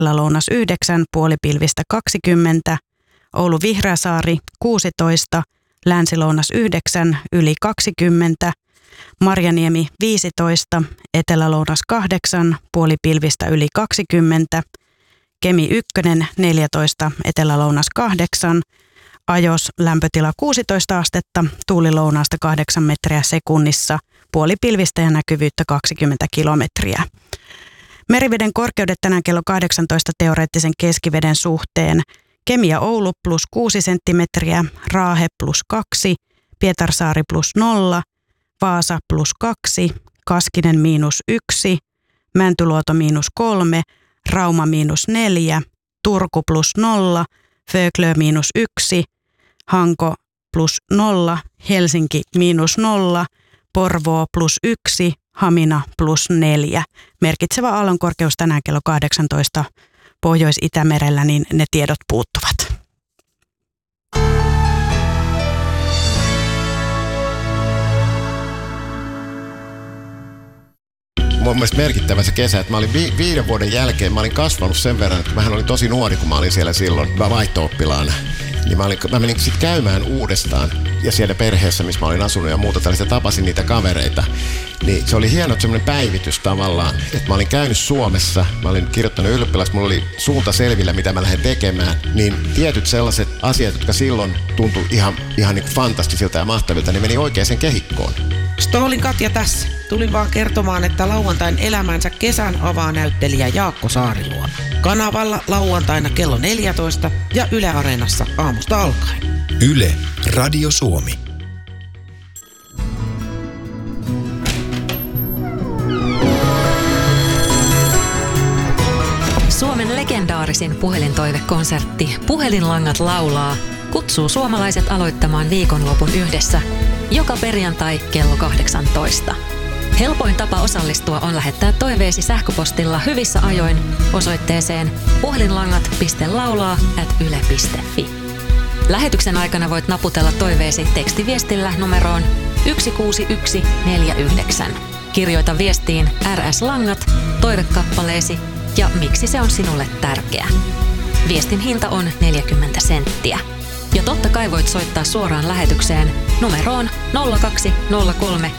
Etelä-Lounas 9, puolipilvistä 20, Oulu Vihreäsaari 16, Länsi-Lounas 9, yli 20, Marjaniemi 15, Etelä-Lounas 8, puolipilvistä yli 20, Kemi 1, 14, Etelä-Lounas 8, Ajos lämpötila 16 astetta, tuuli lounaasta 8 metriä sekunnissa, puolipilvistä ja näkyvyyttä 20 kilometriä. Meriveden korkeudet tänään kello 18 teoreettisen keskiveden suhteen. Kemi ja Oulu plus 6 senttimetriä, Raahe plus 2, Pietarsaari plus 0, Vaasa plus 2, Kaskinen miinus 1, Mäntyluoto miinus 3, Rauma miinus 4, Turku plus 0, Föglö miinus 1, Hanko plus 0, Helsinki miinus 0, Porvoo plus 1, Hamina plus 4. Merkitsevä aallonkorkeus tänään kello 18 Pohjois-Itämerellä, niin ne tiedot puuttuvat. Mun mielestä merkittävä se kesä, että mä olin 5 vuoden jälkeen, mä olin kasvanut sen verran, että mähän olin tosi nuori, kun mä olin siellä silloin vaihto-oppilaana. Niin mä menin sitten käymään uudestaan ja siellä perheessä, missä mä olin asunut ja muuta tällaista, tapasin niitä kavereita. Niin se oli hieno semmoinen päivitys tavallaan, että mä olin käynyt Suomessa, mä olin kirjoittanut ylioppilas, mulla oli suunta selvillä, mitä mä lähden tekemään. Niin tietyt sellaiset asiat, jotka silloin tuntui ihan niin kuin fantastisilta ja mahtavilta, niin meni oikeaan kehikkoon. Stoolin Katja tässä. Tulin vaan kertomaan, että lauantain elämänsä kesän avaa näyttelijä Jaakko Saariluoto. Kanavalla lauantaina kello 14 ja Yle Areenassa aamusta alkaen. Yle, Radio Suomi. Suomen legendaarisin puhelintoivekonsertti Puhelinlangat laulaa kutsuu suomalaiset aloittamaan viikonlopun yhdessä joka perjantai kello 18. Helpoin tapa osallistua on lähettää toiveesi sähköpostilla hyvissä ajoin osoitteeseen puhelinlangat.laulaa@yle.fi. Lähetyksen aikana voit naputella toiveesi tekstiviestillä numeroon 16149. Kirjoita viestiin RS Langat, toivekappaleesi ja miksi se on sinulle tärkeä. Viestin hinta on 40 senttiä. Ja totta kai voit soittaa suoraan lähetykseen numeroon 0203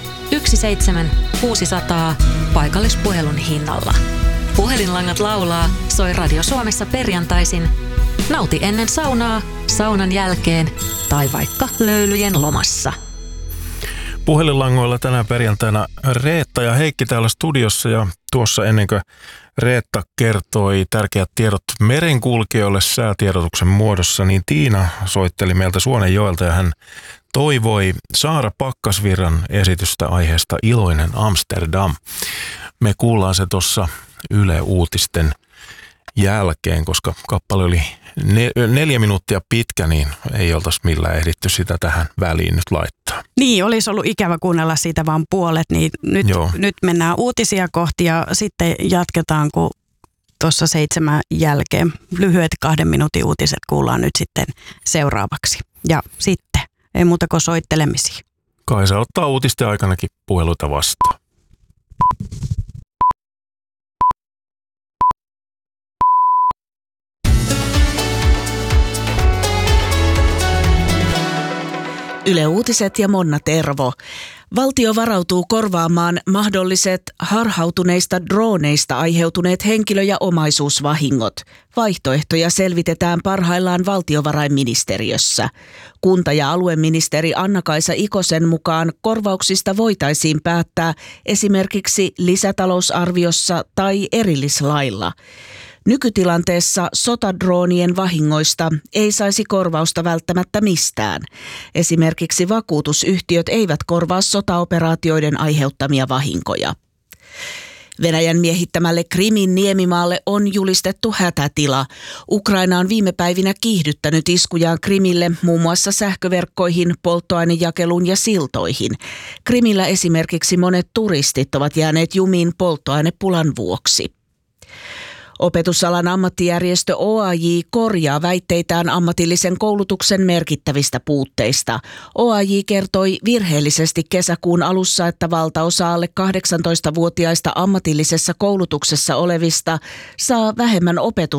17600 paikallispuhelun hinnalla. Puhelinlangat laulaa soi Radio Suomessa perjantaisin. Nauti ennen saunaa, saunan jälkeen tai vaikka löylyjen lomassa. Puhelinlangoilla tänään perjantaina Reetta ja Heikki täällä studiossa ja tuossa ennen kuin Reetta kertoi tärkeät tiedot merenkulkijoille säätiedotuksen muodossa, niin Tiina soitteli meiltä Suonenjoelta ja hän toivoi Saara Pakkasvirran esitystä aiheesta Iloinen Amsterdam. Me kuullaan se tuossa Yle Uutisten jälkeen, koska kappale oli 4 minuuttia pitkä, niin ei oltaisi millään ehditty sitä tähän väliin nyt laittaa. Niin, olisi ollut ikävä kuunnella siitä vaan puolet, niin nyt mennään uutisia kohti ja sitten jatketaan, kun tuossa 7 jälkeen lyhyet 2 minuutin uutiset kuullaan nyt sitten seuraavaksi. Ja sitten ei muuta kuin soittelemisia. Kaisa ottaa uutisten aikanakin puheluita vastaan. Yle Uutiset ja Monna Tervo. Valtio varautuu korvaamaan mahdolliset harhautuneista droneista aiheutuneet henkilö- ja omaisuusvahingot. Vaihtoehtoja selvitetään parhaillaan valtiovarainministeriössä. Kunta- ja alueministeri Anna-Kaisa Ikosen mukaan korvauksista voitaisiin päättää esimerkiksi lisätalousarviossa tai erillislailla. Nykytilanteessa sotadroonien vahingoista ei saisi korvausta välttämättä mistään. Esimerkiksi vakuutusyhtiöt eivät korvaa sotaoperaatioiden aiheuttamia vahinkoja. Venäjän miehittämälle Krimin niemimaalle on julistettu hätätila. Ukraina on viime päivinä kiihdyttänyt iskujaan Krimille muun muassa sähköverkkoihin, polttoainejakeluun ja siltoihin. Krimillä esimerkiksi monet turistit ovat jääneet jumiin polttoainepulan vuoksi. Opetusalan ammattijärjestö OAJ korjaa väitteitään ammatillisen koulutuksen merkittävistä puutteista. OAJ kertoi virheellisesti kesäkuun alussa, että valtaosa alle 18-vuotiaista ammatillisessa koulutuksessa olevista saa vähemmän opetusta